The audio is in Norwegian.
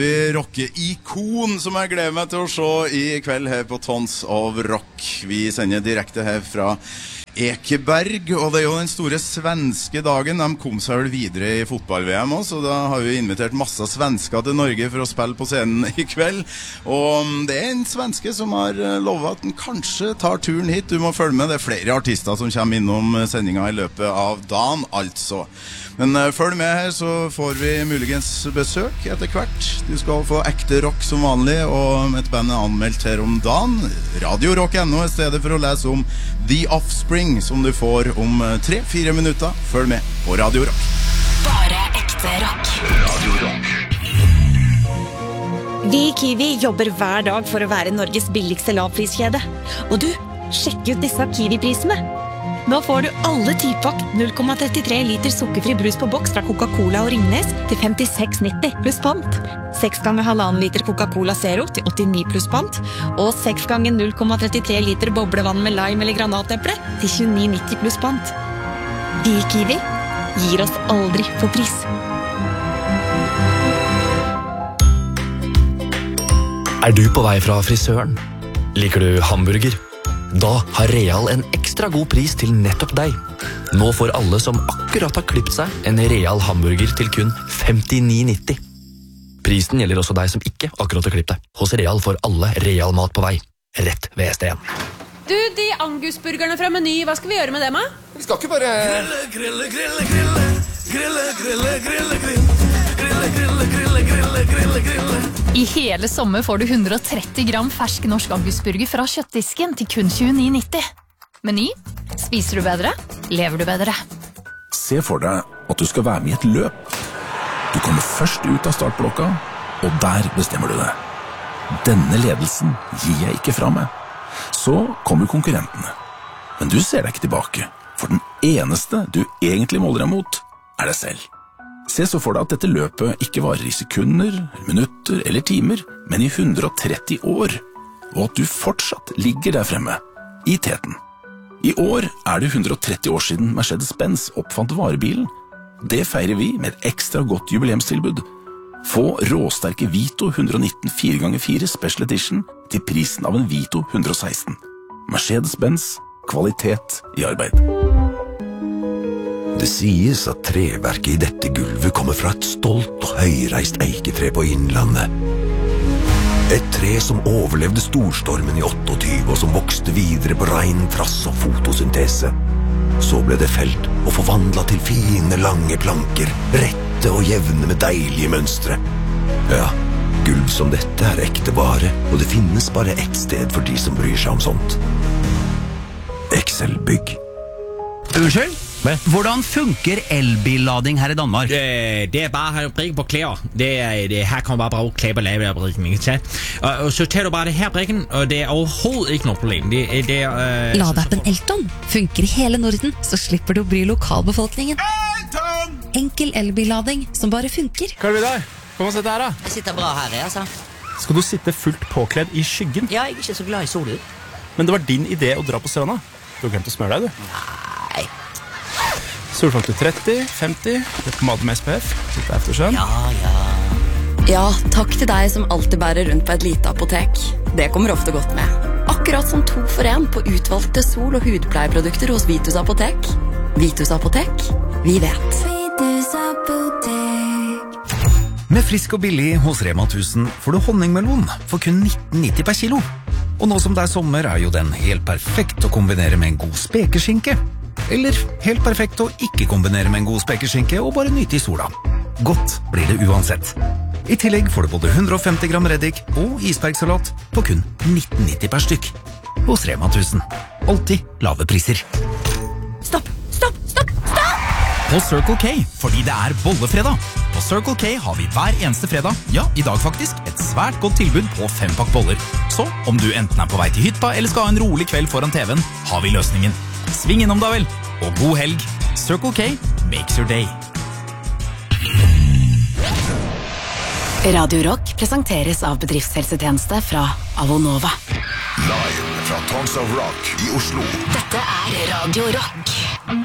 Rock-ikon som jeg gleder meg til å se i kveld her på Tons of Rock. Vi sender direkte her fra Ekeberg, og det er jo den store svenske dagen. De kom seg vel videre i fotball-VM også, så da har vi invitert masse svensker til Norge for å spille på scenen i kveld. Og det er en svenske som har lovet at den kanskje tar turen hit. Du må følge med, det er flere artister som kommer innom sendingen i løpet av dagen, altså. Men følg med her, så får vi muligens besøk etter hvert. Du skal få ekte rock som vanlig, og et band er anmeldt her om dagen. Radio Rock.no er stedet for å lese om The Offspring, som du får om 3-4 minutter. Følg med på Radio Rock. Bare ekte rock. Radio Rock. Vi i Kiwi jobber hver dag for å være Norges billigste lavpriskjede. Og du, sjekk ut disse Kiwi-prisene. Nå får du alle 10-pakk 0,33 liter sukkerfri brus på boks fra Coca-Cola og Ringnes til 56,90 pluss pant. 6 ganger 1,5 liter Coca-Cola Zero til 89 pluss pant. Og 6 ganger 0,33 liter boblevann med lime eller granateple til 29,90 pluss pant. Vi i Kiwi gir oss aldri for pris. Er du på vei fra frisøren? Liker du hamburger? Da har Real en ekstra god pris til nettopp deg. Nå får alle som akkurat har klippet seg en Real hamburger til kun 59,90. Prisen gjelder også deg som ikke akkurat har klippet deg. Hos Real får alle Real mat på vei. Rett ved ST1. Du, de angusburgerne fra Meny, hva skal vi gjøre med dem, da? Vi skal ikke bare... I hele sommer får du 130 gram fersk norsk angusburger fra kjøttdisken til kun 29,90. Meny, spiser du bedre, lever du bedre. Se for deg at du skal være med i et løp. Du kommer først ut av startblokka, og der bestemmer du det. Denne ledelsen gir jeg ikke fra meg. Så kommer konkurrentene. Men du ser deg ikke tilbake, for den eneste du egentlig måler deg mot, er deg selv. Se så for deg at dette løpet ikke varer i sekunder, minutter eller timer, men i 130 år, og at du fortsatt ligger der fremme, i teten. I år er det 130 år siden Mercedes-Benz oppfant varebilen. Det feirer vi med et ekstra godt jubileumstilbud. Få råsterke Vito 119 4x4 Special Edition til prisen av en Vito 116. Mercedes-Benz, kvalitet i arbeid. Det sies at treverket i dette gulvet kommer fra et stolt og høyreist eiketre på Innlandet. Et tre som overlevde storstormen i 28 og som vokste videre på rein trass og fotosyntese. Så ble det felt og forvandlet til fine, lange planker, rette og jevne med deilige mønstre. Ja, gulv som dette er ekte vare, og det finnes bare ett sted for de som bryr seg om sånt. Excel Bygg. Unnskyld? Hvordan funker elbillading her i Danmark? Det er bare at brikke på klæder. Her kan man bare bruge klæder på lave brikken, ikke sant? Og så tager du bare det her brikken, og det er overhovedet ikke noe problem. Ladeappen Elton funker i hele Norden, så slipper du å bry lokalbefolkningen. Elton! Enkel elbillading som bare funker. Hva er det der? Kom og sett her da. Jeg sitter bra her, altså. Skal du sitte fullt påkledd i skyggen? Ja, jeg er ikke så glad i solen. Men det var din idé å dra på stranda. Du har glemt å smøre deg, du. Nei. Solfaktor 30, 50, det pomade med SPF, litt eftersøvn. Ja, takk til deg som alltid bærer rundt på et lite apotek. Det kommer ofte godt med. Akkurat som 2 for 1 på utvalgte sol- og hudpleieprodukter hos Vitus Apotek. Vitus Apotek, vi vet. Vitus Apotek. Med frisk og billig hos Rema 1000 får du honningmelon for kun 19,90 per kilo. Og nå som det er sommer er jo den helt perfekt å kombinere med en god spekeskinke. Eller helt perfekt å ikke kombinere med en god spekeskinke og bare nyte i sola. Godt blir det uansett. I tillegg får du både 150 gram reddik og isbergsalat på kun 19,90 per stykk. Hos Rema 1000. Alltid lave priser. Stopp! På Circle K, fordi det er bollefredag. På Circle K har vi hver eneste fredag, ja, i dag faktisk, et svært godt tilbud på 5-pakk boller. Så om du enten er på vei til hytta eller skal ha en rolig kveld foran TV-en, har vi løsningen. Sving innom da vel, og god helg. Circle K makes your day. Radio Rock presenteres av bedriftshelsetjeneste fra Avonova. Live fra Tons of Rock i Oslo. Dette er Radio Rock.